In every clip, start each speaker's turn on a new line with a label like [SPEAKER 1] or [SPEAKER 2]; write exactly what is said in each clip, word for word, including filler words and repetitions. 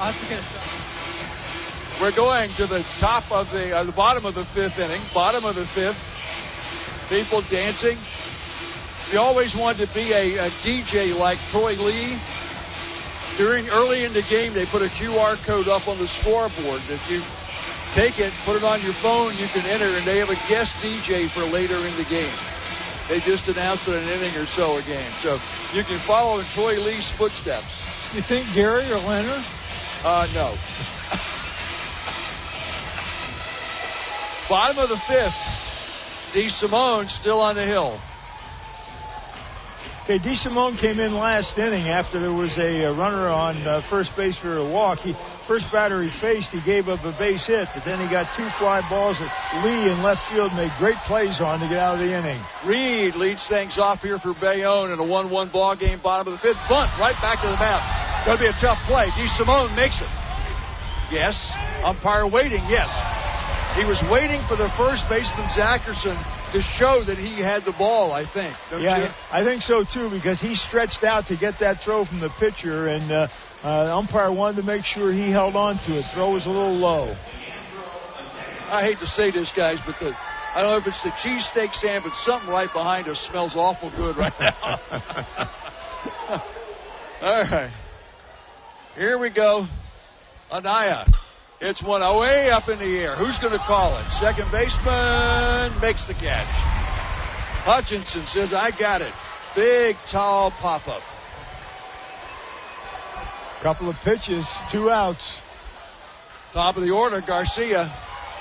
[SPEAKER 1] I'll have to get a shot.
[SPEAKER 2] We're going to the top of the, uh, the bottom of the fifth inning. Bottom of the fifth. People dancing. If you always wanted to be a, a D J like Troy Lee, during early in the game, they put a Q R code up on the scoreboard. If you take it, put it on your phone, you can enter, and they have a guest D J for later in the game. They just announced it an inning or so a game. So you can follow in Troy Lee's footsteps.
[SPEAKER 3] You think Gary or Leonard?
[SPEAKER 2] Uh, no. Bottom of the fifth. DeSimone still on the hill.
[SPEAKER 3] Okay, DeSimone came in last inning after there was a, a runner on uh, first base for a walk. He first batter he faced, he gave up a base hit, but then he got two fly balls that Lee in left field made great plays on to get out of the inning.
[SPEAKER 2] Reed leads things off here for Bayonne in a one one ball game. Bottom of the fifth, bunt right back to the mound. Going to be a tough play. DeSimone makes it. Yes. Umpire waiting. Yes. He was waiting for the first baseman Zackerson to show that he had the ball, I think. Don't
[SPEAKER 3] yeah,
[SPEAKER 2] you?
[SPEAKER 3] I think so, too, because he stretched out to get that throw from the pitcher, and uh, uh, umpire wanted to make sure he held on to it. Throw was a little low.
[SPEAKER 2] I hate to say this, guys, but the I don't know if it's the cheesesteak stand, but something right behind us smells awful good right now. All right. Here we go. Anaya. It's one way up in the air. Who's going to call it? Second baseman makes the catch. Hutchinson says, I got it. Big, tall pop-up.
[SPEAKER 3] Couple of pitches, two outs.
[SPEAKER 2] Top of the order, Garcia.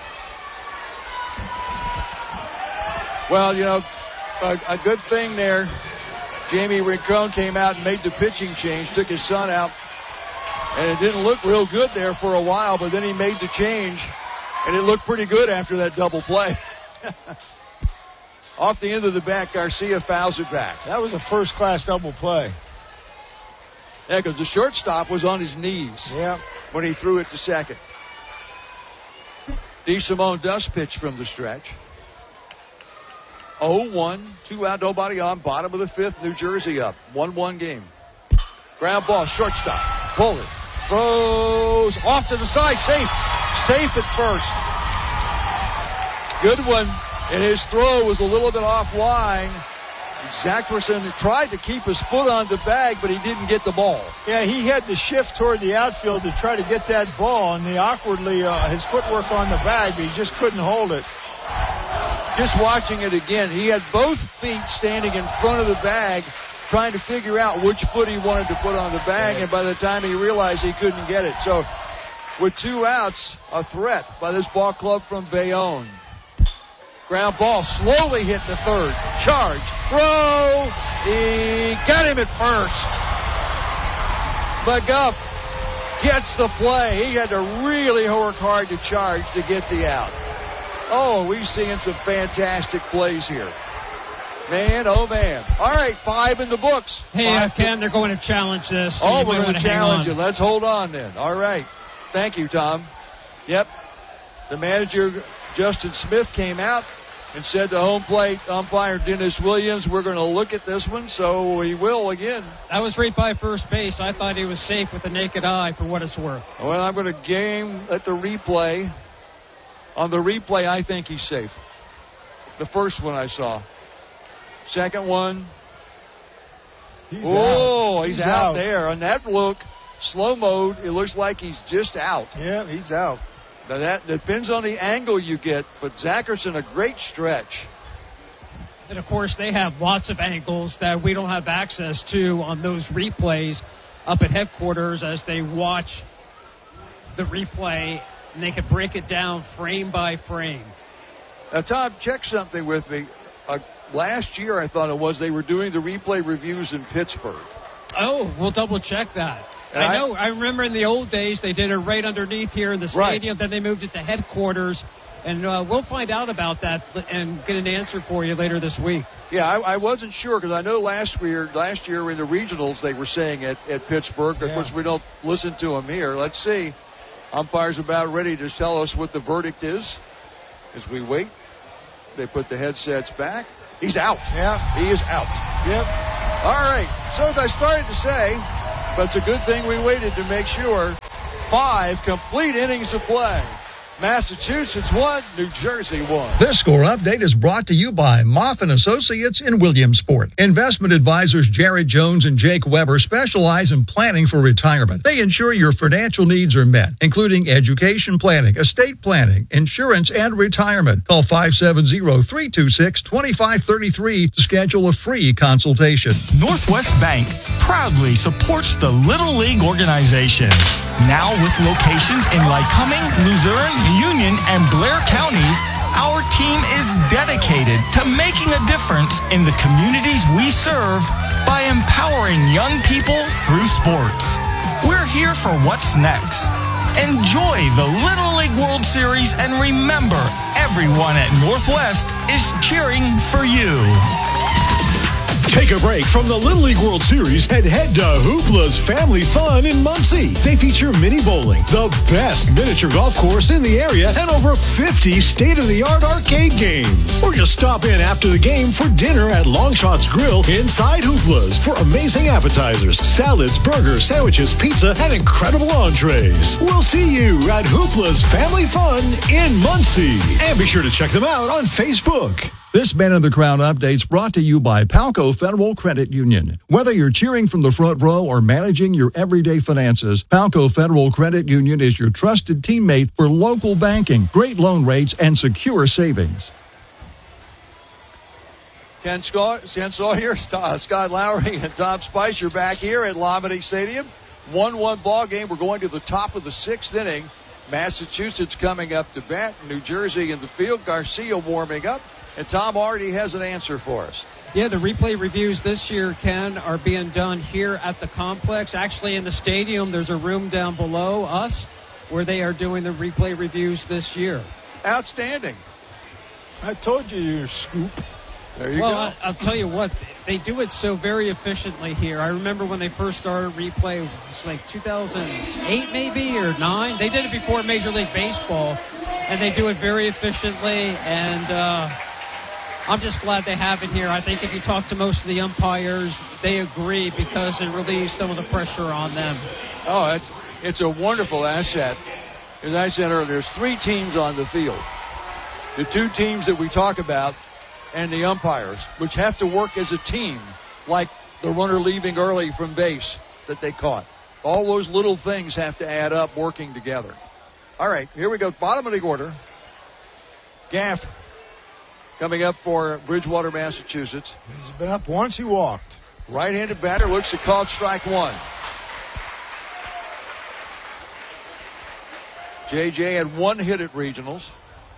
[SPEAKER 2] Well, you know, a, a good thing there. Jamie Rincon came out and made the pitching change, took his son out. And it didn't look real good there for a while, but then he made the change, and it looked pretty good after that double play. Off the end of the bat, Garcia fouls it back.
[SPEAKER 3] That was a first-class double play.
[SPEAKER 2] Yeah, because the shortstop was on his knees
[SPEAKER 3] yeah.
[SPEAKER 2] when he threw it to second. DeSimone does pitch from the stretch. oh one, two out, nobody on. Bottom of the fifth, New Jersey up. one one game. Ground ball, shortstop. Pull it. Throws off to the side. Safe. Safe at first. Good one. And his throw was a little bit offline. Zackerson tried to keep his foot on the bag, but he didn't get the ball.
[SPEAKER 3] Yeah, he had to shift toward the outfield to try to get that ball, and he awkwardly, uh, his footwork on the bag, but he just couldn't hold it.
[SPEAKER 2] Just watching it again, he had both feet standing in front of the bag, trying to figure out which foot he wanted to put on the bag, and by the time he realized he couldn't get it. So with two outs, a threat by this ball club from Bayonne. Ground ball slowly hit the third. Charge. Throw. He got him at first. McGuff gets the play. He had to really work hard to charge to get the out. Oh, we're seeing some fantastic plays here. Man, oh, man. All right, five in the books.
[SPEAKER 1] Hey,
[SPEAKER 2] five
[SPEAKER 1] uh, Ken, they're going to challenge this. So
[SPEAKER 2] oh, we're going to challenge
[SPEAKER 1] it.
[SPEAKER 2] it. Let's hold on then. All right. Thank you, Tom. Yep. The manager, Justin Smith, came out and said to home plate umpire Dennis Williams, we're going to look at this one, so he will again.
[SPEAKER 1] That was right by first base. I thought he was safe with the naked eye for what it's worth.
[SPEAKER 2] Well, I'm going to game at the replay. On the replay, I think he's safe. The first one I saw. Second one.
[SPEAKER 3] He's
[SPEAKER 2] oh,
[SPEAKER 3] out.
[SPEAKER 2] he's,
[SPEAKER 3] he's
[SPEAKER 2] out,
[SPEAKER 3] out
[SPEAKER 2] there. On that look, slow mode, it looks like he's just out.
[SPEAKER 3] Yeah, he's out.
[SPEAKER 2] Now that depends on the angle you get, but Zackerson, a great stretch.
[SPEAKER 1] And, of course, they have lots of angles that we don't have access to on those replays up at headquarters as they watch the replay, and they can break it down frame by frame.
[SPEAKER 2] Now, Tom, check something with me. Uh, last year, I thought it was, they were doing the replay reviews in Pittsburgh.
[SPEAKER 1] Oh, we'll double-check that.
[SPEAKER 2] And
[SPEAKER 1] I
[SPEAKER 2] I
[SPEAKER 1] know. I remember in the old days they did it right underneath here in the stadium.
[SPEAKER 2] Right.
[SPEAKER 1] Then they moved it to headquarters, and uh, we'll find out about that and get an answer for you later this week.
[SPEAKER 2] Yeah, I, I wasn't sure because I know last year, last year in the regionals they were saying it at Pittsburgh. Of
[SPEAKER 3] yeah.
[SPEAKER 2] course, we don't listen to them here. Let's see. Umpire's about ready to tell us what the verdict is. As we wait, they put the headsets back. He's out.
[SPEAKER 3] Yeah,
[SPEAKER 2] he is out.
[SPEAKER 3] Yep.
[SPEAKER 2] All right. So as I started to say. But it's a good thing we waited to make sure. five complete innings of play. Massachusetts won, New Jersey won.
[SPEAKER 4] This score update is brought to you by Moff and Associates in Williamsport. Investment advisors Jared Jones and Jake Weber specialize in planning for retirement. They ensure your financial needs are met, including education planning, estate planning, insurance, and retirement. Call five seven zero, three two six, two five three three to schedule a free consultation.
[SPEAKER 5] Northwest Bank proudly supports the Little League organization. Now with locations in Lycoming, Luzerne, Union, and Blair counties, our team is dedicated to making a difference in the communities we serve by empowering young people through sports. We're here for what's next. Enjoy the Little League World Series and remember, everyone at Northwest is cheering for you.
[SPEAKER 6] Take a break from the Little League World Series and head to Hoopla's Family Fun in Muncie. They feature mini bowling, the best miniature golf course in the area, and over fifty state-of-the-art arcade games. Or just stop in after the game for dinner at Longshots Grill inside Hoopla's for amazing appetizers, salads, burgers, sandwiches, pizza, and incredible entrees. We'll see you at Hoopla's Family Fun in Muncie. And be sure to check them out on Facebook.
[SPEAKER 4] This Man of the Crown update's brought to you by Palco Federal Credit Union. Whether you're cheering from the front row or managing your everyday finances, Palco Federal Credit Union is your trusted teammate for local banking, great loan rates, and secure savings.
[SPEAKER 2] Ken, Scott, Ken Sawyer, Scott Lowry, and Tom Spicer back here at Lamine Stadium. one one ball game. We're going to the top of the sixth inning. Massachusetts coming up to bat. New Jersey in the field. Garcia warming up. And Tom already has an answer for us.
[SPEAKER 1] Yeah, the replay reviews this year, Ken, are being done here at the complex. Actually, in the stadium, there's a room down below us where they are doing the replay reviews this year.
[SPEAKER 2] Outstanding.
[SPEAKER 3] I told you you're a scoop.
[SPEAKER 2] There you
[SPEAKER 1] well,
[SPEAKER 2] go.
[SPEAKER 1] I, I'll tell you what, they do it so very efficiently here. I remember when they first started replay, it was like two thousand eight maybe, or nine. They did it before Major League Baseball, and they do it very efficiently, and uh, I'm just glad they have it here. I think if you talk to most of the umpires, they agree because it relieves some of the pressure on them.
[SPEAKER 2] Oh, it's, it's a wonderful asset. As I said earlier, there's three teams on the field. The two teams that we talk about and the umpires, which have to work as a team, like the runner leaving early from base that they caught. All those little things have to add up working together. All right, here we go. Bottom of the order. Gaff coming up for Bridgewater, Massachusetts.
[SPEAKER 3] He's been up once, he walked.
[SPEAKER 2] Right-handed batter looks to call strike one. J J had one hit at regionals.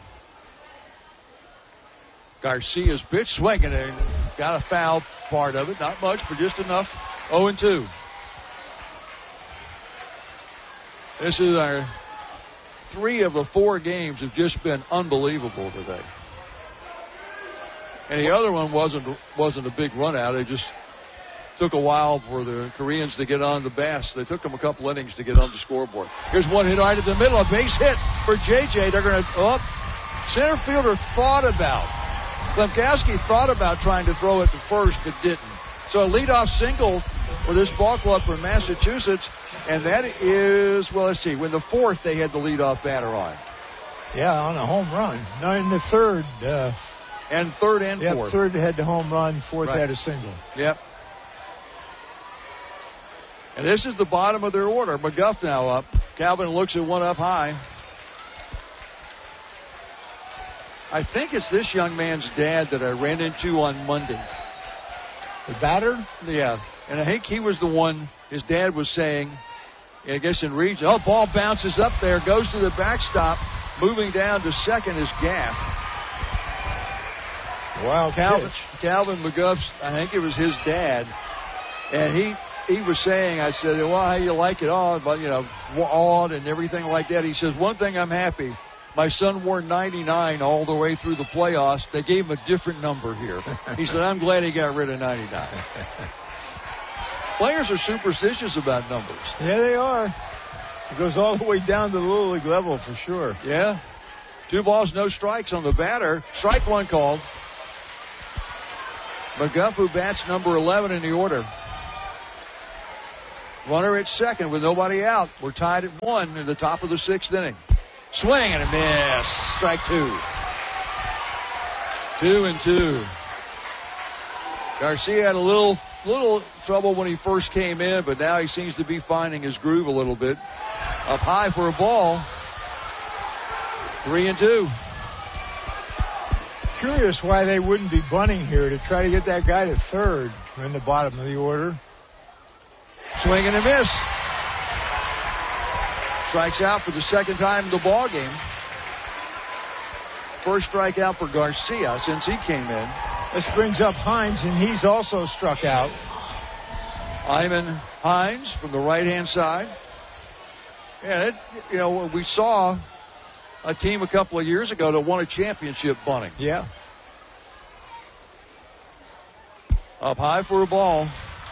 [SPEAKER 2] Garcia's pitch swinging and got a foul part of it. Not much, but just enough. oh and two. This is our three of the four games have just been unbelievable today. And the other one wasn't wasn't a big run out. It just took a while for the Koreans to get on the base. They took them a couple innings to get on the scoreboard. Here's one hit right at the middle. A base hit for J J. They're going to up. Oh, center fielder thought about. Klimkowski thought about trying to throw it to first, but didn't. So a leadoff single for this ball club from Massachusetts. And that is, well, let's see. When the fourth, they had the leadoff batter on.
[SPEAKER 3] Yeah, on a home run. No, in the third. Uh,
[SPEAKER 2] and third and
[SPEAKER 3] yep,
[SPEAKER 2] fourth.
[SPEAKER 3] Third had the home run. Fourth
[SPEAKER 2] right.
[SPEAKER 3] had a single.
[SPEAKER 2] Yep. And this is the bottom of their order. McGuff now up. Calvin looks at one up high. I think it's this young man's dad that I ran into on Monday.
[SPEAKER 3] The batter?
[SPEAKER 2] Yeah. And I think he was the one his dad was saying, I guess in region. Oh, ball bounces up there, goes to the backstop. Moving down to second is Gaff.
[SPEAKER 3] Wow,
[SPEAKER 2] Calvin,
[SPEAKER 3] pitch.
[SPEAKER 2] Calvin McGuff's, I think it was his dad. And he he was saying, I said, well, how you like it all, but, you know, awed and everything like that. He says, one thing I'm happy. My son wore ninety-nine all the way through the playoffs. They gave him a different number here. He said, I'm glad he got rid of ninety-nine. Players are superstitious about numbers.
[SPEAKER 3] Yeah, they are. It goes all the way down to the Little League level for sure.
[SPEAKER 2] Yeah. Two balls, no strikes on the batter. Strike one called. McGuff, who bats number eleven in the order. Runner at second with nobody out. We're tied at one in the top of the sixth inning. Swing and a miss. Strike two. Two and two. Garcia had a little little trouble when he first came in, but now he seems to be finding his groove a little bit. Up high for a ball. Three and two.
[SPEAKER 3] Curious why they wouldn't be bunting here to try to get that guy to third in the bottom of the order.
[SPEAKER 2] Swing and a miss. Strikes out for the second time in the ball game. First strikeout for Garcia since he came in.
[SPEAKER 3] This brings up Hines, and he's also struck out.
[SPEAKER 2] Iman Hines from the right-hand side. Yeah, it, you know, we saw a team a couple of years ago that won a championship bunting.
[SPEAKER 3] Yeah.
[SPEAKER 2] Up high for a ball.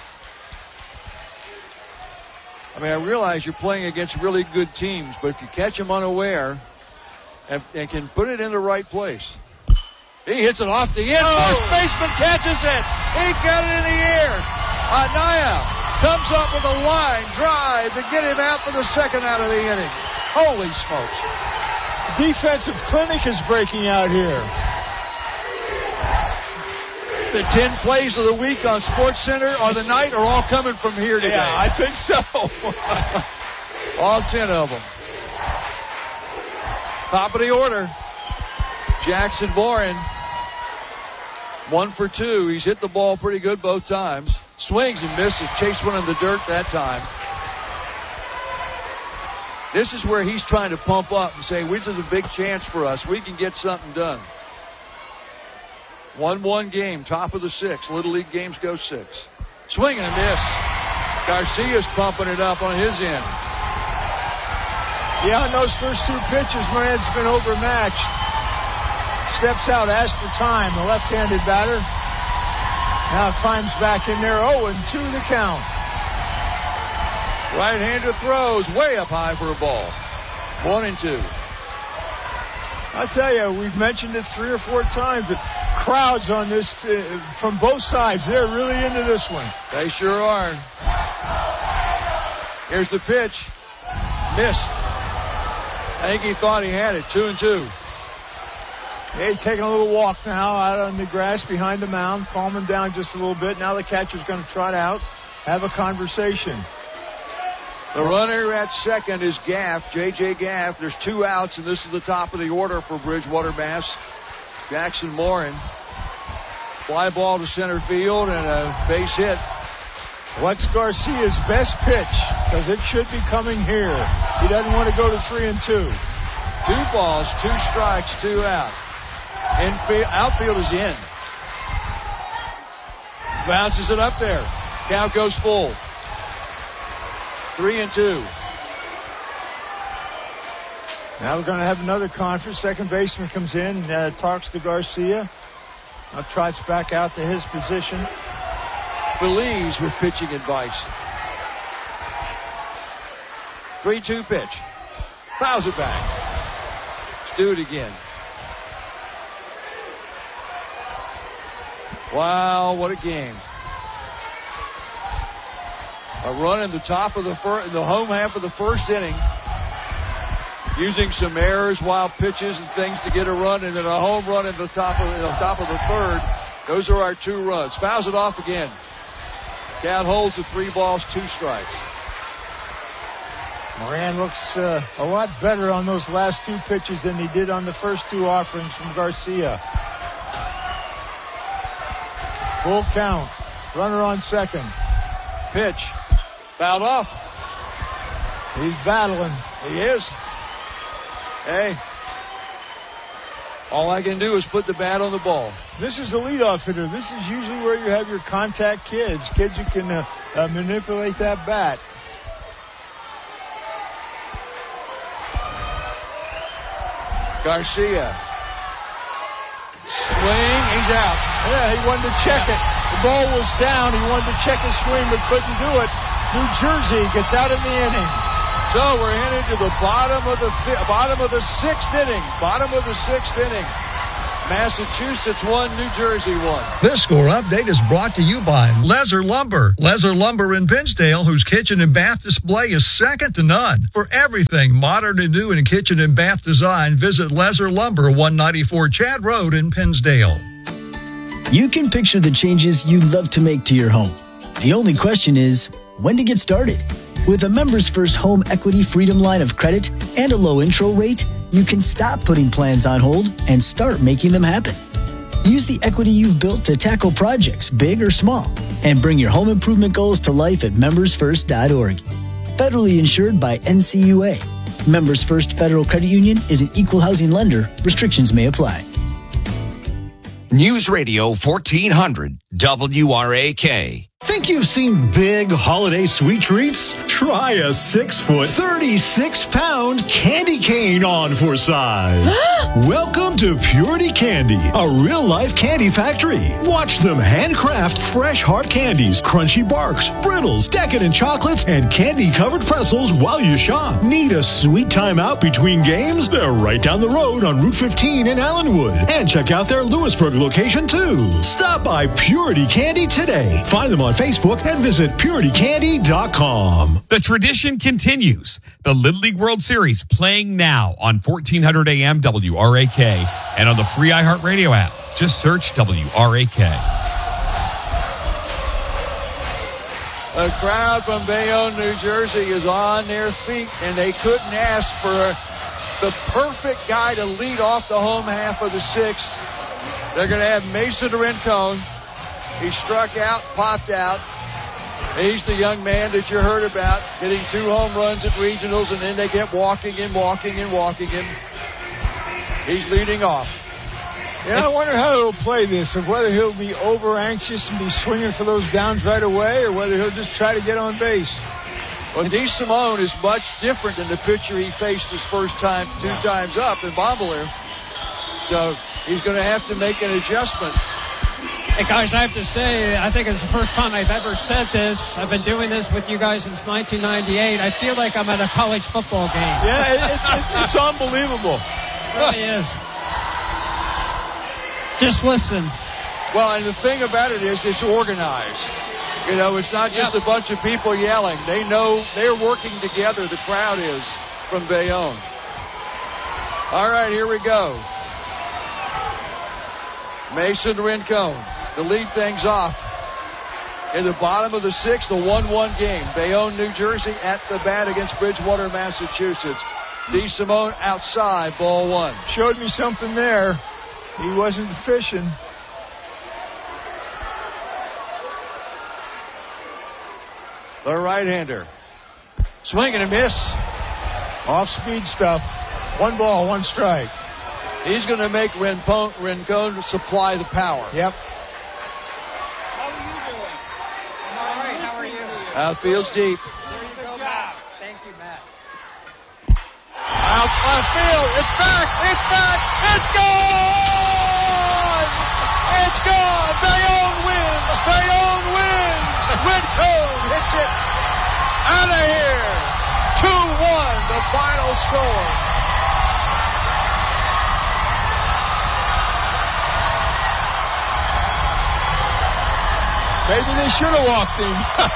[SPEAKER 2] I mean, I realize you're playing against really good teams, but if you catch them unaware and, and can put it in the right place. He hits it off the end. Oh. First baseman catches it. He got it in the air. Anaya comes up with a line drive to get him out for the second out of the inning. Holy smokes.
[SPEAKER 3] Defensive clinic is breaking out here.
[SPEAKER 2] The ten plays of the week on SportsCenter or the night are all coming from here today.
[SPEAKER 3] Yeah, I think so.
[SPEAKER 2] All ten of them. Top of the order. Jackson Morin. One for two. He's hit the ball pretty good both times. Swings and misses. Chased one in the dirt that time. This is where he's trying to pump up and say, this is a big chance for us. We can get something done. one one game, top of the sixth. Little League games go six. Swing and a miss. Garcia's pumping it up on his end.
[SPEAKER 3] Yeah, on those first two pitches, Moran's been overmatched. Steps out, asks for time. The left-handed batter. Now climbs back in there. oh and two the count.
[SPEAKER 2] Right-hander throws way up high for a ball. One and two.
[SPEAKER 3] I tell you, we've mentioned it three or four times, but crowds on this uh, from both sides, they're really into this one.
[SPEAKER 2] They sure are. Here's the pitch. Missed. I think he thought he had it. Two and two.
[SPEAKER 3] Hey, taking a little walk now out on the grass behind the mound, calm him down just a little bit. Now the catcher's going to trot out, have a conversation.
[SPEAKER 2] The runner at second is Gaff, J J Gaff. There's two outs, and this is the top of the order for Bridgewater Mass. Jackson Morin. Fly ball to center field and a base hit.
[SPEAKER 3] What's Garcia's best pitch? Because it should be coming here. He doesn't want to go to three and two.
[SPEAKER 2] Two balls, two strikes, two out. Infield, outfield is in. Bounces it up there. Count goes full. Three and two.
[SPEAKER 3] Now we're going to have another conference. Second baseman comes in and uh, talks to Garcia. Now trots back out to his position.
[SPEAKER 2] Feliz with pitching advice. three two pitch. Fouls it back. Let's do it again. Wow, what a game. A run in the top of the first, the home half of the first inning. Using some errors, wild pitches, and things to get a run, and then a home run in the top of the top of the third. Those are our two runs. Fouls it off again. Count holds the three balls, two strikes.
[SPEAKER 3] Moran looks uh, a lot better on those last two pitches than he did on the first two offerings from Garcia. Full count. Runner on second.
[SPEAKER 2] Pitch. Fouled off.
[SPEAKER 3] He's battling.
[SPEAKER 2] He is. Hey. All I can do is put the bat on the ball.
[SPEAKER 3] This is the leadoff hitter. This is usually where you have your contact kids. Kids who can uh, uh, manipulate that bat.
[SPEAKER 2] Garcia. Swing. He's out.
[SPEAKER 3] Yeah, he wanted to check it. The ball was down. He wanted to check his swing but couldn't do it. New Jersey gets out in the inning.
[SPEAKER 2] So we're headed to the bottom of the fi- bottom of the sixth inning. Bottom of the sixth inning. Massachusetts won, New Jersey won.
[SPEAKER 4] This score update is brought to you by Lezer Lumber. Lezer Lumber in Pinsdale, whose kitchen and bath display is second to none. For everything modern and new in kitchen and bath design, visit Lezer Lumber, one ninety-four Chad Road in Pinsdale.
[SPEAKER 7] You can picture the changes you love to make to your home. The only question is, when to get started? With a Members First Home Equity Freedom line of credit and a low intro rate, you can stop putting plans on hold and start making them happen. Use the equity you've built to tackle projects, big or small, and bring your home improvement goals to life at members first dot org. Federally insured by N C U A. Members First Federal Credit Union is an equal housing lender. Restrictions may apply.
[SPEAKER 8] News Radio fourteen hundred W R A K.
[SPEAKER 6] Think you've seen big holiday sweet treats? Try a six-foot, thirty-six pound candy cane on for size. Welcome to Purity Candy, a real-life candy factory. Watch them handcraft fresh hard candies, crunchy barks, brittles, decadent chocolates, and candy-covered pretzels while you shop. Need a sweet time out between games? They're right down the road on Route fifteen in Allenwood. And check out their Lewisburg location, too. Stop by Purity Candy today. Find them on Facebook and visit purity candy dot com.
[SPEAKER 9] The tradition continues. The Little League World Series playing now on fourteen hundred A M W R A K and on the free iHeartRadio app. Just search W R A K.
[SPEAKER 2] The crowd from Bayonne, New Jersey is on their feet, and they couldn't ask for the perfect guy to lead off the home half of the sixth. They're going to have Mason Rincon. He struck out, popped out. He's the young man that you heard about, hitting two home runs at regionals, and then they get walking and walking and walking him. He's leading off.
[SPEAKER 3] Yeah, I wonder how he'll play this, of whether he'll be over anxious and be swinging for those downs right away, or whether he'll just try to get on base.
[SPEAKER 2] Well, DeSimone is much different than the pitcher he faced his first time, two times up in Bombalier. So he's going to have to make an adjustment.
[SPEAKER 1] Hey, guys, I have to say, I think it's the first time I've ever said this. I've been doing this with you guys since nineteen ninety-eight. I feel like I'm at a college football game.
[SPEAKER 3] Yeah, it, it, it's unbelievable.
[SPEAKER 1] It really is. Just listen.
[SPEAKER 2] Well, and the thing about it is it's organized. You know, it's not just yep. a bunch of people yelling. They know they're working together, the crowd is, from Bayonne. All right, here we go. Mason Rincon to lead things off in the bottom of the sixth, the one one game. Bayonne, New Jersey at the bat against Bridgewater, Massachusetts. DeSimone outside, ball one.
[SPEAKER 3] Showed me something there. He wasn't fishing.
[SPEAKER 2] The right-hander. Swing and a miss.
[SPEAKER 3] Off-speed stuff. One ball, one strike.
[SPEAKER 2] He's going to make Rincon, Rincon supply the power.
[SPEAKER 3] Yep.
[SPEAKER 1] How are you doing? I'm all right. How are you?
[SPEAKER 2] Outfield's deep.
[SPEAKER 1] Good job. Thank you, Matt.
[SPEAKER 2] Out left field. It's back. It's back. It's gone. It's gone. Bayonne wins. Bayonne wins. Rincon hits it out of here. two one, the final score.
[SPEAKER 3] Maybe they should have walked him.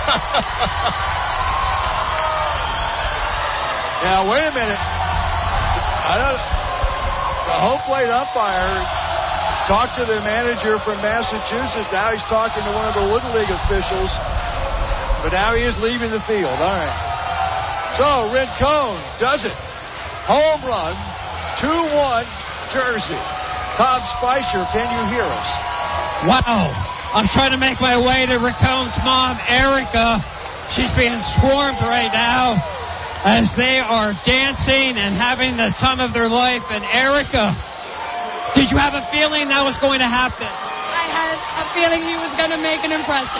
[SPEAKER 2] Now, wait a minute. I don't. The home plate umpire talked to the manager from Massachusetts. Now he's talking to one of the Little League officials. But now he is leaving the field. All right. So, Rincon does it. Home run. two one, Jersey. Tom Spicer, can you hear us?
[SPEAKER 1] Wow. I'm trying to make my way to Rincon's mom, Erica. She's being swarmed right now as they are dancing and having the time of their life. And Erica, did you have a feeling that was going to happen?
[SPEAKER 10] I had a feeling he was going to make an impression.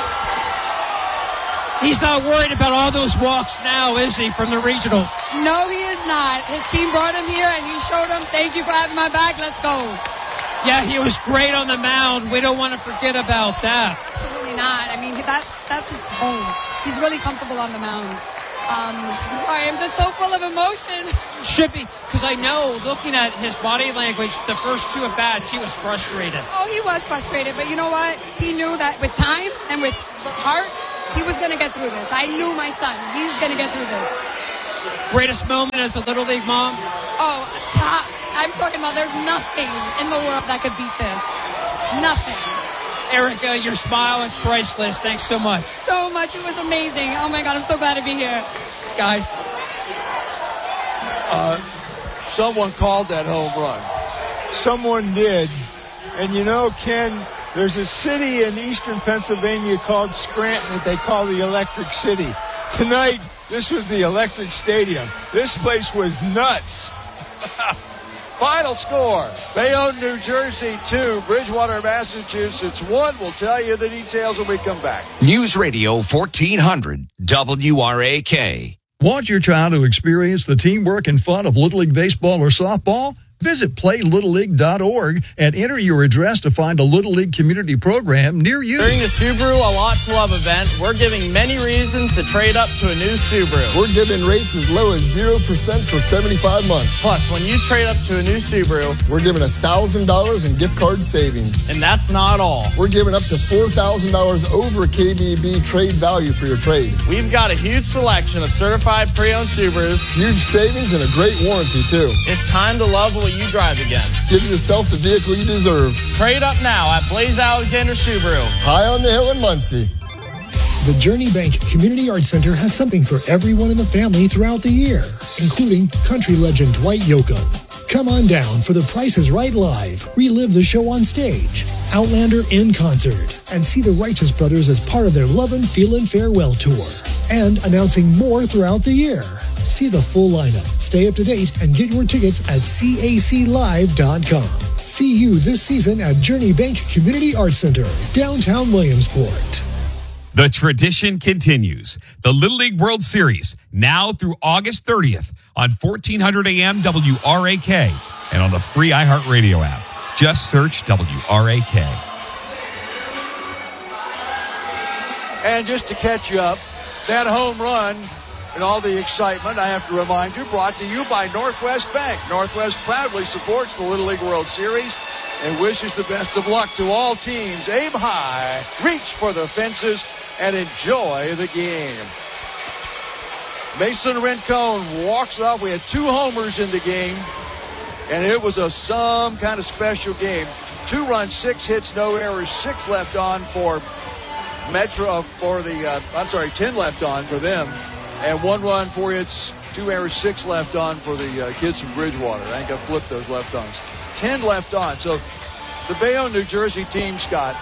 [SPEAKER 1] He's not worried about all those walks now, is he, from the regional?
[SPEAKER 10] No, he is not. His team brought him here, and he showed them, thank you for having my back, let's go.
[SPEAKER 1] Yeah, he was great on the mound. We don't want to forget about that.
[SPEAKER 10] Absolutely not. I mean, that's, that's his home. He's really comfortable on the mound. Um, I'm sorry, I'm just so full of emotion.
[SPEAKER 1] Should be, because I know, looking at his body language, the first two at bats, he was frustrated.
[SPEAKER 10] Oh, he was frustrated, but you know what? He knew that with time and with heart, he was going to get through this. I knew my son. He's going to get through this.
[SPEAKER 1] Greatest moment as a Little League mom?
[SPEAKER 10] Oh, top. I'm talking about there's nothing in the world that could beat this. Nothing.
[SPEAKER 1] Erica, your smile is priceless. Thanks so much.
[SPEAKER 10] So much. It was amazing. Oh, my God. I'm so glad to be here.
[SPEAKER 1] Guys.
[SPEAKER 2] Uh, someone called that home run.
[SPEAKER 3] Someone did. And you know, Ken, there's a city in eastern Pennsylvania called Scranton that they call the Electric City. Tonight, this was the Electric Stadium. This place was nuts.
[SPEAKER 2] Final score, Bayonne, New Jersey, two, Bridgewater, Massachusetts, one. We'll tell you the details when we come back.
[SPEAKER 8] News Radio fourteen hundred W R A K.
[SPEAKER 4] Want your child to experience the teamwork and fun of Little League baseball or softball? Visit play little league dot org and enter your address to find a Little League community program near you.
[SPEAKER 11] During the Subaru A Lot to Love event, we're giving many reasons to trade up to a new Subaru.
[SPEAKER 12] We're giving rates as low as zero percent for seventy-five months.
[SPEAKER 11] Plus, when you trade up to a new Subaru,
[SPEAKER 12] we're giving one thousand dollars in gift card savings.
[SPEAKER 11] And that's not all.
[SPEAKER 12] We're giving up to four thousand dollars over K B B trade value for your trade.
[SPEAKER 11] We've got a huge selection of certified pre-owned Subarus.
[SPEAKER 12] Huge savings and a great warranty, too.
[SPEAKER 11] It's time to love what you drive again.
[SPEAKER 12] Give yourself the vehicle you deserve.
[SPEAKER 11] Trade up now at Blaze Alexander Subaru.
[SPEAKER 12] High on the hill in Muncie.
[SPEAKER 6] The Journey Bank Community Arts Center has something for everyone in the family throughout the year, including country legend Dwight Yoakam. Come on down for The Price is Right Live, relive the show on stage, Outlander in concert, and see the Righteous Brothers as part of their Lovin' Feelin' Farewell Tour. And announcing more throughout the year. See the full lineup, stay up to date, and get your tickets at C A C live dot com. See you this season at Journey Bank Community Arts Center, downtown Williamsport.
[SPEAKER 9] The tradition continues. The Little League World Series, now through August thirtieth on fourteen hundred A M W R A K and on the free iHeartRadio app. Just search W R A K.
[SPEAKER 2] And just to catch you up, that home run and all the excitement, I have to remind you, brought to you by Northwest Bank. Northwest proudly supports the Little League World Series and wishes the best of luck to all teams. Aim high, reach for the fences, and enjoy the game. Mason Rincon walks off. We had two homers in the game, and it was a some kind of special game. Two runs, six hits, no errors, six left on for Metro, for the, uh, I'm sorry, ten left on for them. And one run, four hits, two errors, six left on for the uh, kids from Bridgewater. I think I flipped those left ons. Ten left on. So the Bayonne, New Jersey team, Scott,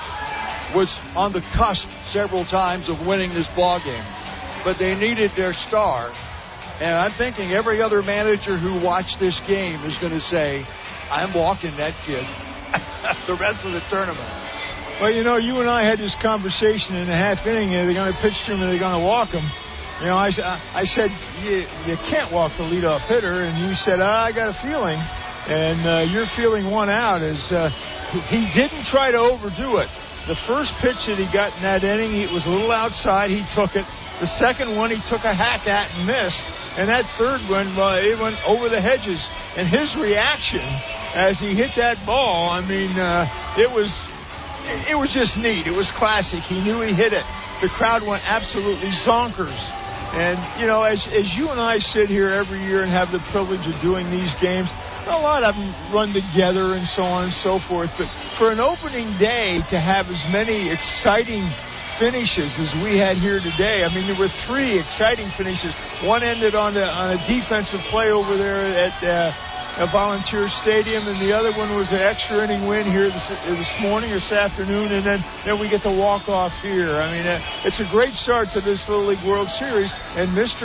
[SPEAKER 2] was on the cusp several times of winning this ball game. But they needed their star. And I'm thinking every other manager who watched this game is going to say, I'm walking that kid the rest of the tournament.
[SPEAKER 3] Well, you know, you and I had this conversation in the half inning. Are they going to pitch to him or are they going to walk him? You know, I, I said, you, you can't walk the leadoff hitter. And you said, oh, I got a feeling. And uh, your feeling won out is uh, he didn't try to overdo it. The first pitch that he got in that inning, it was a little outside. He took it. The second one, he took a hack at and missed. And that third one, uh, it went over the hedges. And his reaction as he hit that ball, I mean, uh, it was it was just neat. It was classic. He knew he hit it. The crowd went absolutely zonkers. And, you know, as, as you and I sit here every year and have the privilege of doing these games, a lot of them run together and so on and so forth. But for an opening day to have as many exciting finishes as we had here today, I mean, there were three exciting finishes. One ended on a, on a defensive play over there at uh, a Volunteer Stadium, and the other one was an extra inning win here this, this morning or this afternoon, and then, then we get to walk off here. I mean, uh, it's a great start to this Little League World Series, and Mister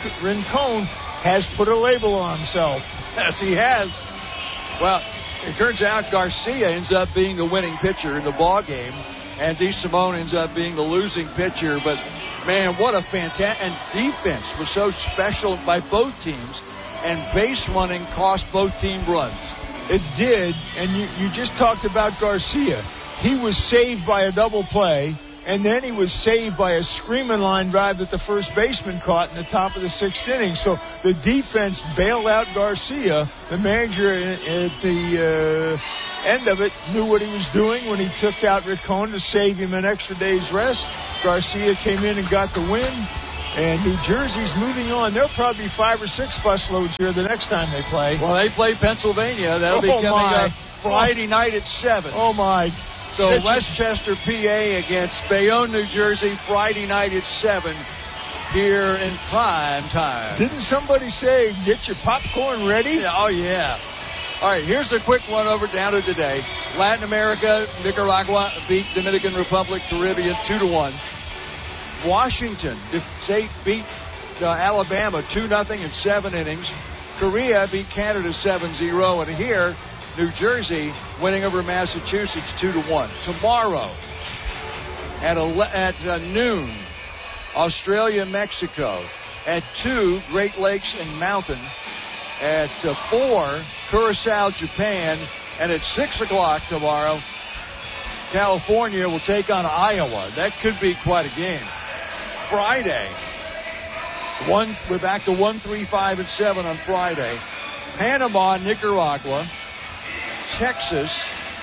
[SPEAKER 3] Rincon has put a label on himself.
[SPEAKER 2] Yes, he has. Well, it turns out Garcia ends up being the winning pitcher in the ball game, and DeSimone ends up being the losing pitcher. But, man, what a fantastic – and defense was so special by both teams, and base running cost both team runs.
[SPEAKER 3] It did, and you, you just talked about Garcia. He was saved by a double play, and then he was saved by a screaming line drive that the first baseman caught in the top of the sixth inning. So the defense bailed out Garcia. The manager at the uh, end of it knew what he was doing when he took out Riccone to save him an extra day's rest. Garcia came in and got the win. And New Jersey's moving on. There'll probably be five or six busloads here the next time they play.
[SPEAKER 2] Well, they play Pennsylvania. That'll be
[SPEAKER 3] Oh,
[SPEAKER 2] coming
[SPEAKER 3] my.
[SPEAKER 2] up Friday night at seven.
[SPEAKER 3] Oh, my.
[SPEAKER 2] So
[SPEAKER 3] That's-
[SPEAKER 2] Westchester, P A against Bayonne, New Jersey, Friday night at seven here in prime time.
[SPEAKER 3] Didn't somebody say, get your popcorn ready?
[SPEAKER 2] Yeah, oh, yeah. All right, here's a quick one over down to today. Latin America, Nicaragua beat Dominican Republic, Caribbean two to one. Washington State beat uh, Alabama two nothing in seven innings. Korea beat Canada seven zero. And here, New Jersey winning over Massachusetts two to one. Tomorrow at, ele- at uh, noon, Australia, Mexico. At two, Great Lakes and Mountain. At uh, four, Curacao, Japan. And at six o'clock tomorrow, California will take on Iowa. That could be quite a game. Friday, one, we're back to one, three, five, and seven on Friday. Panama, Nicaragua. Texas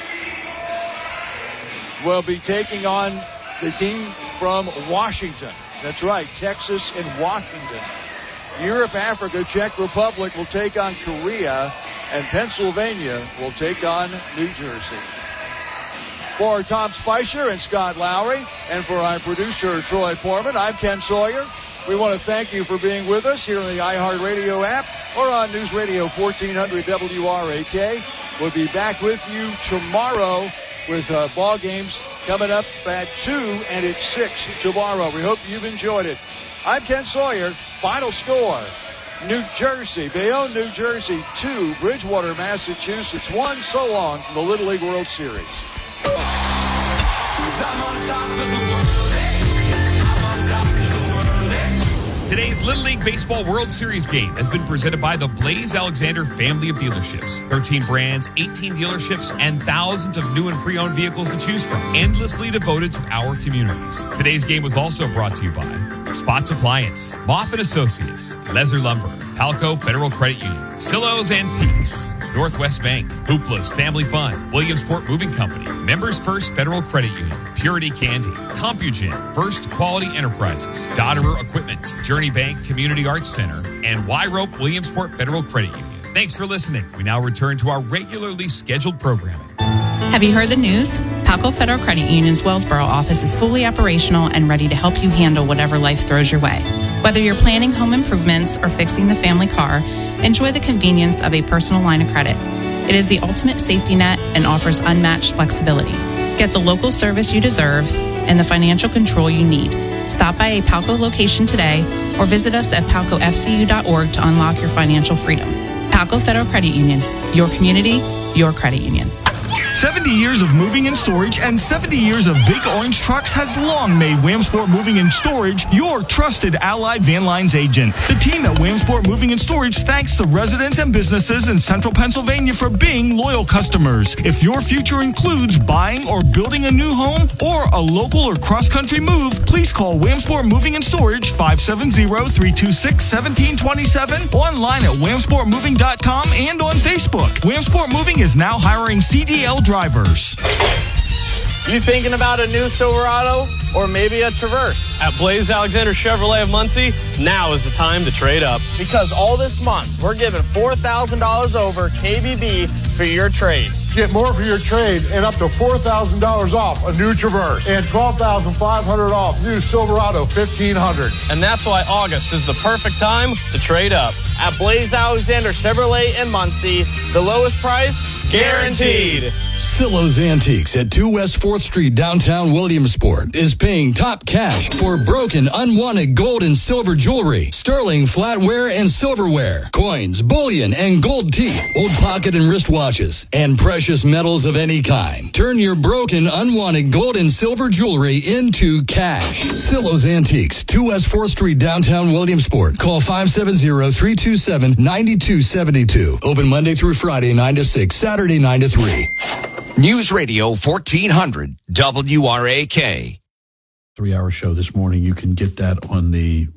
[SPEAKER 2] will be taking on the team from Washington. That's right, Texas and Washington. Europe, Africa, Czech Republic will take on Korea, and Pennsylvania will take on New Jersey. For Tom Spicer and Scott Lowry, and for our producer, Troy Portman, I'm Ken Sawyer. We want to thank you for being with us here on the iHeartRadio app or on News Radio fourteen hundred W R A K. We'll be back with you tomorrow with uh, ball games coming up at two and at six tomorrow. We hope you've enjoyed it. I'm Ken Sawyer. Final score, New Jersey, Bayonne, New Jersey, two, Bridgewater, Massachusetts, one. So long from the Little League World Series.
[SPEAKER 9] Today's Little League Baseball World Series game has been presented by the Blaze Alexander family of dealerships. thirteen brands, eighteen dealerships, and thousands of new and pre-owned vehicles to choose from, endlessly devoted to our communities. Today's game was also brought to you by Spots Appliance, Moff and Associates, Lezer Lumber, Palco Federal Credit Union, Silo's Antiques, Northwest Bank, Hoopla's Family Fun, Williamsport Moving Company, Members First Federal Credit Union, Purity Candy, CompuGen, First Quality Enterprises, Dodderer Equipment, Journey Bank Community Arts Center, and Y-Rope Williamsport Federal Credit Union. Thanks for listening. We now return to our regularly scheduled programming.
[SPEAKER 13] Have you heard the news? Palco Federal Credit Union's Wellsboro office is fully operational and ready to help you handle whatever life throws your way. Whether you're planning home improvements or fixing the family car, enjoy the convenience of a personal line of credit. It is the ultimate safety net and offers unmatched flexibility. Get the local service you deserve and the financial control you need. Stop by a Palco location today or visit us at palco f c u dot org to unlock your financial freedom. Palco Federal Credit Union, your community, your credit union.
[SPEAKER 5] seventy years of moving and storage and seventy years of Big Orange Trucks has long made Williamsport Moving and Storage your trusted Allied Van Lines agent. The team at Williamsport Moving and Storage thanks the residents and businesses in central Pennsylvania for being loyal customers. If your future includes buying or building a new home or a local or cross-country move, please call Williamsport Moving and Storage five seven zero, three two six, one seven two seven, online at williamsport moving dot com and on Facebook. Williamsport Moving is now hiring C D L drivers.
[SPEAKER 11] You thinking about a new Silverado or maybe a Traverse?
[SPEAKER 14] At Blaze Alexander Chevrolet of Muncie, now is the time to trade up.
[SPEAKER 11] Because all this month, we're giving four thousand dollars over K B B for your trade.
[SPEAKER 15] Get more for your trade and up to four thousand dollars off a new Traverse and twelve thousand five hundred dollars off new Silverado fifteen hundred.
[SPEAKER 14] And that's why August is the perfect time to trade up.
[SPEAKER 11] At Blaze Alexander Chevrolet in Muncie, the lowest price guaranteed.
[SPEAKER 16] Silo's Antiques at two West fourth Street, downtown Williamsport, is paying top cash for broken, unwanted gold and silver jewelry, sterling flatware and silverware, coins, bullion, and gold teeth, old pocket and wristwatches, and precious metals of any kind. Turn your broken, unwanted gold and silver jewelry into cash. Silo's Antiques, two West fourth Street, downtown Williamsport. Call five seven zero, three two seven, nine two seven two. Open Monday through Friday, nine to six, Saturday, nine to three.
[SPEAKER 8] News Radio fourteen hundred W R A K.
[SPEAKER 17] three-hour show this morning. You can get that on the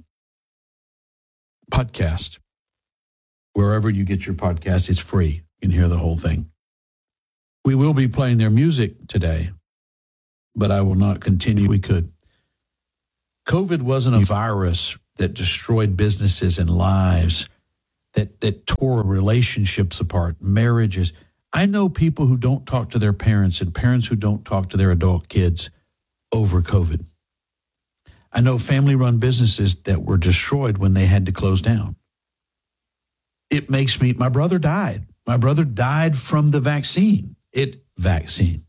[SPEAKER 17] podcast. Wherever you get your podcast, it's free. You can hear the whole thing. We will be playing their music today, but I will not continue. We could. COVID wasn't a virus that destroyed businesses and lives, that, that tore relationships apart, marriages. I know people who don't talk to their parents and parents who don't talk to their adult kids over COVID. I know family-run businesses that were destroyed when they had to close down. It makes me, my brother died. My brother died from the vaccine. It vaccine.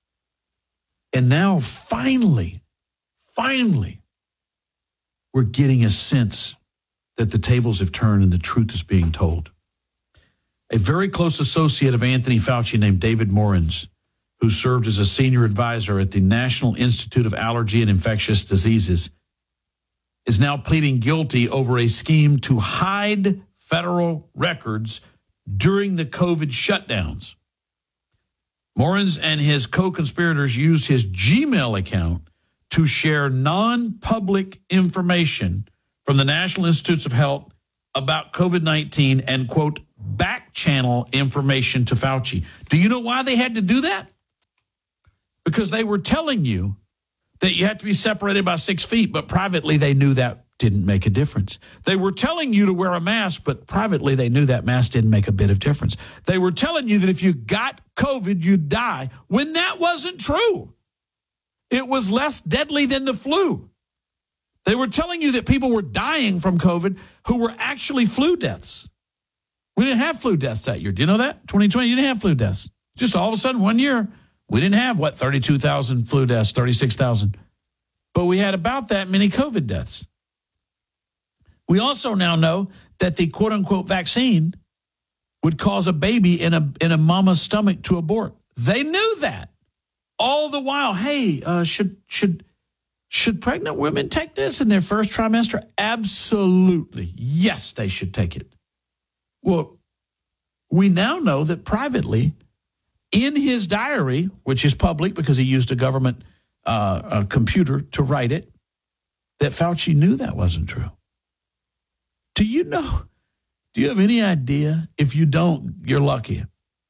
[SPEAKER 17] And now finally, finally, we're getting a sense that the tables have turned and the truth is being told. A very close associate of Anthony Fauci named David Morens, who served as a senior advisor at the National Institute of Allergy and Infectious Diseases, is now pleading guilty over a scheme to hide federal records during the COVID shutdowns. Morens and his co-conspirators used his Gmail account to share non-public information from the National Institutes of Health about COVID nineteen and, quote, back channel information to Fauci. Do you know why they had to do that? Because they were telling you that you had to be separated by six feet, but privately they knew that didn't make a difference. They were telling you to wear a mask, but privately they knew that mask didn't make a bit of difference. They were telling you that if you got COVID, you'd die, when that wasn't true. It was less deadly than the flu. They were telling you that people were dying from COVID who were actually flu deaths. We didn't have flu deaths that year. Do you know that? twenty twenty, you didn't have flu deaths. Just all of a sudden, one year, we didn't have, what, thirty-two thousand flu deaths, thirty-six thousand. But we had about that many COVID deaths. We also now know that the quote-unquote vaccine would cause a baby in a in a mama's stomach to abort. They knew that. All the while, hey, uh, should should should pregnant women take this in their first trimester? Absolutely. Yes, they should take it. Well, we now know that privately, in his diary, which is public because he used a government uh, a computer to write it, that Fauci knew that wasn't true. Do you know, do you have any idea? If you don't, you're lucky.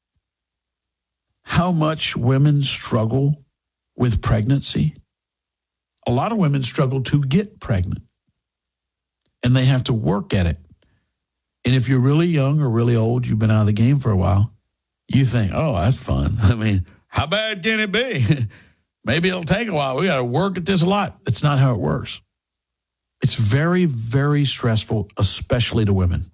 [SPEAKER 17] How much women struggle with pregnancy? A lot of women struggle to get pregnant, and they have to work at it. And if you're really young or really old, you've been out of the game for a while, you think, oh, that's fun. I mean, how bad can it be? Maybe it'll take a while. We got to work at this a lot. It's not how it works. It's very, very stressful, especially to women.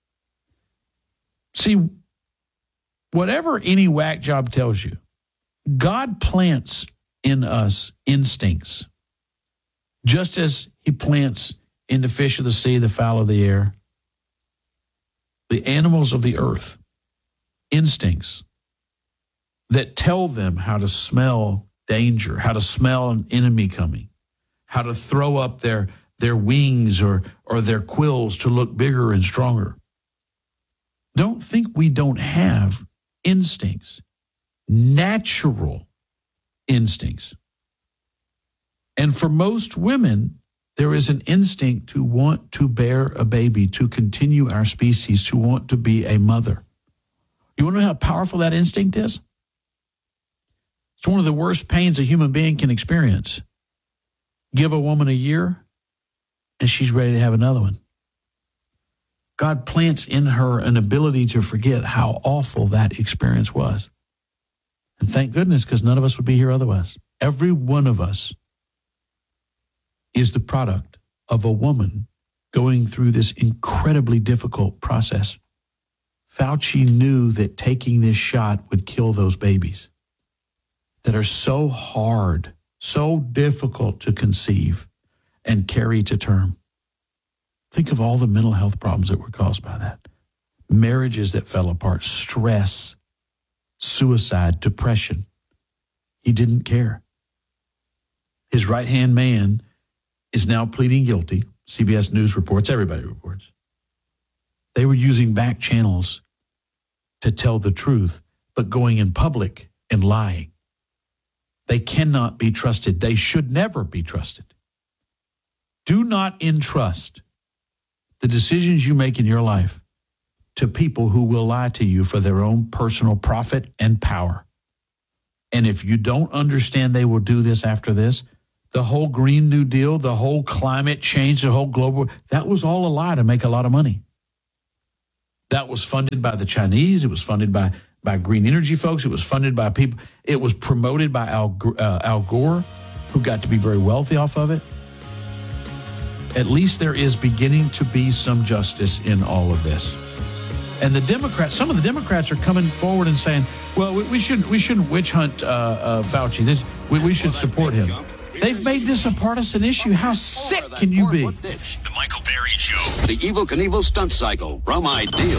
[SPEAKER 17] See, whatever any whack job tells you, God plants in us instincts, just as he plants in the fish of the sea, the fowl of the air, the animals of the earth, instincts that tell them how to smell danger, how to smell an enemy coming, how to throw up their, their wings or, or their quills to look bigger and stronger. Don't think we don't have instincts, natural instincts. And for most women, there is an instinct to want to bear a baby, to continue our species, to want to be a mother. You want to know how powerful that instinct is? It's one of the worst pains a human being can experience. Give a woman a year, and she's ready to have another one. God plants in her an ability to forget how awful that experience was. And thank goodness, because none of us would be here otherwise. Every one of us is the product of a woman going through this incredibly difficult process. Fauci knew that taking this shot would kill those babies that are so hard, so difficult to conceive and carry to term. Think of all the mental health problems that were caused by that. Marriages that fell apart, stress, suicide, depression. He didn't care. His right-hand man is now pleading guilty. C B S News reports, everybody reports. They were using back channels to tell the truth, but going in public and lying. They cannot be trusted. They should never be trusted. Do not entrust the decisions you make in your life to people who will lie to you for their own personal profit and power. And if you don't understand they will do this after this, the whole Green New Deal, the whole climate change, the whole global, that was all a lie to make a lot of money. That was funded by the Chinese. It was funded by, by green energy folks. It was funded by people. It was promoted by Al, uh, Al Gore, who got to be very wealthy off of it. At least there is beginning to be some justice in all of this. And the Democrats, some of the Democrats are coming forward and saying, well, we, we shouldn't we shouldn't witch hunt uh, uh, Fauci. This, we, we should support him. They've made this a partisan issue. How sick can you be?
[SPEAKER 8] The Michael Berry Show.
[SPEAKER 18] The Evel Knievel stunt cycle from Ideal.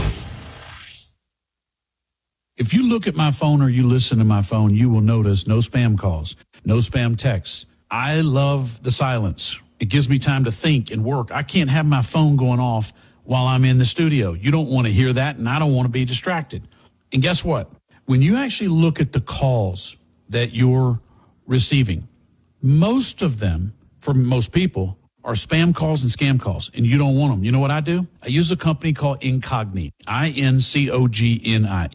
[SPEAKER 17] If you look at my phone or you listen to my phone, you will notice no spam calls, no spam texts. I love the silence. It gives me time to think and work. I can't have my phone going off while I'm in the studio. You don't want to hear that, and I don't want to be distracted. And guess what? When you actually look at the calls that you're receiving, most of them, for most people, are spam calls and scam calls, and you don't want them. You know what I do? I use a company called Incogni, I N C O G N I,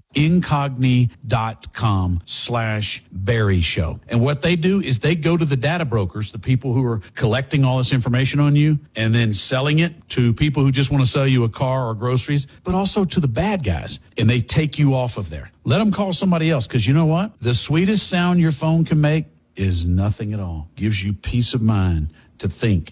[SPEAKER 17] incogni.com slash Berry Show. And what they do is they go to the data brokers, the people who are collecting all this information on you, and then selling it to people who just want to sell you a car or groceries, but also to the bad guys, and they take you off of there. Let them call somebody else, because you know what? The sweetest sound your phone can make is nothing at all. Gives you peace of mind to think.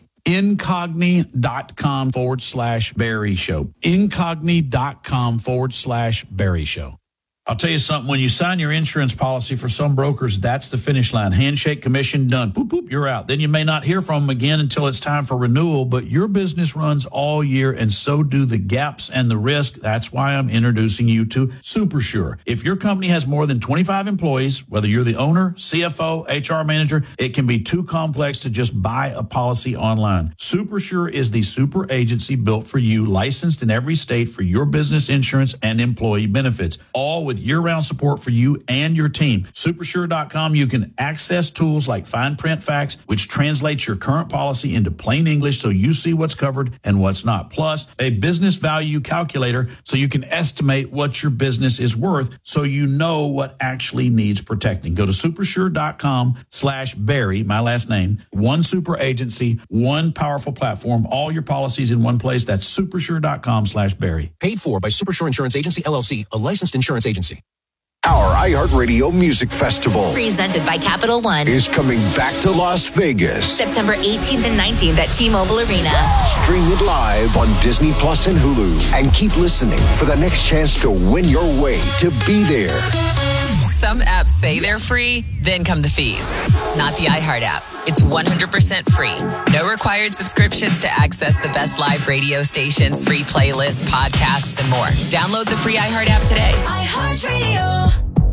[SPEAKER 17] Incogni.com forward slash Berry Show. Incogni.com forward slash Berry Show. I'll tell you something. When you sign your insurance policy, for some brokers, that's the finish line. Handshake, commission, done. Boop, boop, you're out. Then you may not hear from them again until it's time for renewal, but your business runs all year, and so do the gaps and the risk. That's why I'm introducing you to SuperSure. If your company has more than twenty-five employees, whether you're the owner, C F O, H R manager, it can be too complex to just buy a policy online. SuperSure is the super agency built for you, licensed in every state for your business insurance and employee benefits, all with year-round support for you and your team. Supersure dot com, you can access tools like fine print facts, which translates your current policy into plain English so you see what's covered and what's not. Plus, a business value calculator so you can estimate what your business is worth so you know what actually needs protecting. Go to supersure dot com slash Berry, my last name, one super agency, one powerful platform, all your policies in one place. That's supersure dot com slash Berry.
[SPEAKER 8] Paid for by Supersure Insurance Agency, L L C, a licensed insurance agency.
[SPEAKER 19] Our iHeartRadio Music Festival,
[SPEAKER 20] presented by Capital One,
[SPEAKER 19] is coming back to Las Vegas.
[SPEAKER 20] September eighteenth and nineteenth at T-Mobile Arena.
[SPEAKER 19] Stream it live on Disney Plus and Hulu. And keep listening for the next chance to win your way to be there.
[SPEAKER 21] Some apps say they're free, then come the fees. Not the iHeart app. It's one hundred percent free. No required subscriptions to access the best live radio stations, free playlists, podcasts, and more. Download the free iHeart app today.
[SPEAKER 20] iHeartRadio.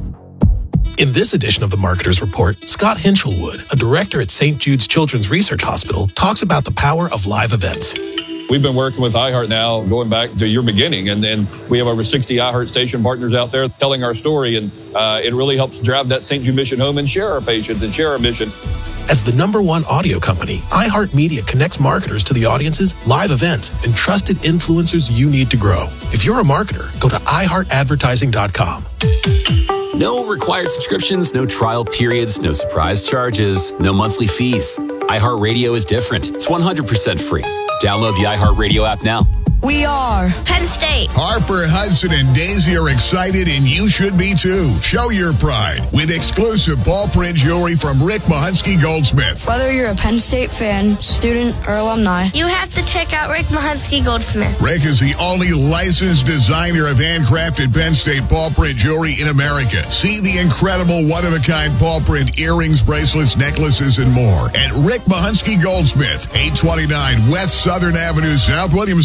[SPEAKER 22] In this edition of the Marketer's Report, Scott Hinchelwood, a director at Saint Jude's Children's Research Hospital, talks about the power of live events.
[SPEAKER 23] We've been working with iHeart now going back to your beginning, and then we have over sixty iHeart station partners out there telling our story, and uh, it really helps drive that Saint Jude mission home and share our patients and share our mission.
[SPEAKER 22] As the number one audio company, iHeartMedia connects marketers to the audiences, live events, and trusted influencers you need to grow. If you're a marketer, go to i heart advertising dot com.
[SPEAKER 24] No required subscriptions, no trial periods, no surprise charges, no monthly fees. iHeartRadio is different. It's one hundred percent free. Download the iHeartRadio app now.
[SPEAKER 20] We are Penn State.
[SPEAKER 25] Harper, Hudson, and Daisy are excited, and you should be too. Show your pride with exclusive ball print jewelry from Rick Mahunsky Goldsmith.
[SPEAKER 26] Whether you're a Penn State fan, student, or alumni,
[SPEAKER 27] you have to check out Rick Mahunsky Goldsmith.
[SPEAKER 25] Rick is the only licensed designer of handcrafted Penn State ball print jewelry in America. See the incredible one-of-a-kind ball print earrings, bracelets, necklaces, and more at Rick Mahunsky Goldsmith, eight twenty-nine West Southern Avenue, South Williamsport,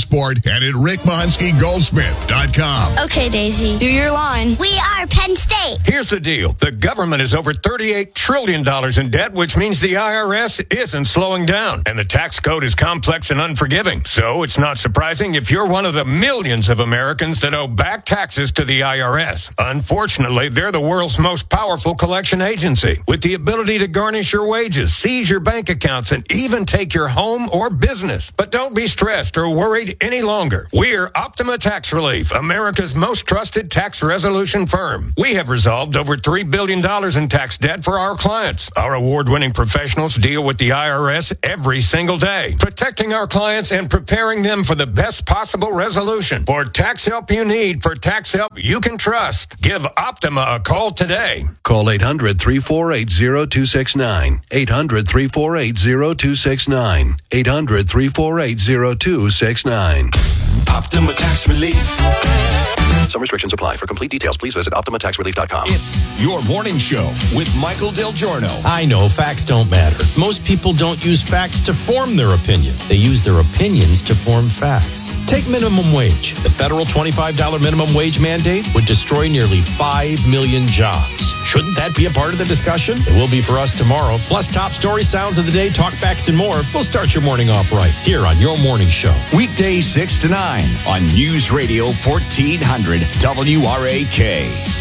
[SPEAKER 25] and at rick mahansky goldsmith dot com.
[SPEAKER 27] Okay, Daisy.
[SPEAKER 26] Do your line.
[SPEAKER 27] We are Penn State.
[SPEAKER 1] Here's the deal. The government is over thirty-eight trillion dollars in debt, which means the I R S isn't slowing down. And the tax code is complex and unforgiving. So it's not surprising if you're one of the millions of Americans that owe back taxes to the I R S. Unfortunately, they're the world's most powerful collection agency, with the ability to garnish your wages, seize your bank accounts, and even take your home or business. But don't be stressed or worried any longer. We're Optima Tax Relief, America's most trusted tax resolution firm. We have resolved over three billion dollars in tax debt for our clients. Our award-winning professionals deal with the I R S every single day, protecting our clients and preparing them for the best possible resolution. For tax help you need, for tax help you can trust, give Optima a call today.
[SPEAKER 3] Call eight hundred, three four eight, zero two six nine. eight hundred, three four eight, zero two six nine. eight hundred, three four eight, zero two six nine.
[SPEAKER 8] Optima Tax Relief. Some restrictions apply. For complete details, please visit optima tax relief dot com. It's your morning show with Michael Del Giorno.
[SPEAKER 4] I know facts don't matter. Most people don't use facts to form their opinion. They use their opinions to form facts. Take minimum wage. The federal twenty-five dollars minimum wage mandate would destroy nearly five million jobs. Shouldn't that be a part of the discussion? It will be for us tomorrow. Plus top story, sounds of the day, talkbacks, and more. We'll start your morning off right here on Your Morning Show.
[SPEAKER 8] Weekdays six to nine on News Radio fourteen hundred W R A K.